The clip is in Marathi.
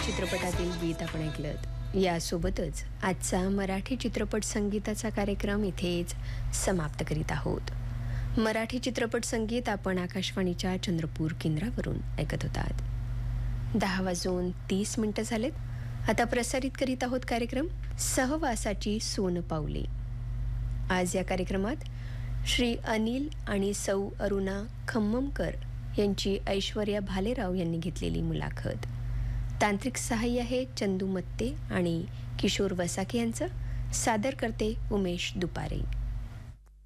चित्रपटातील गीत आपण ऐकलं. यासोबतच आजचा मराठी चित्रपट संगीताचा कार्यक्रम इथेच समाप्त करीत आहोत. मराठी चित्रपट संगीत आपण आकाशवाणीच्या चंद्रपूर केंद्रावरून ऐकत होतात. 10:30 झालेत. आता प्रसारित करीत आहोत कार्यक्रम सहवासाची सोनपावले. आज या कार्यक्रमात श्री अनिल आणि सौ अरुणा खम्ममकर यांची ऐश्वर्या भालेराव यांनी घेतलेली मुलाखत. तांत्रिक सहाय्य आहे चंदू मत्ते आणि किशोर वसाके यांचं. सादर करते उमेश दुपारे.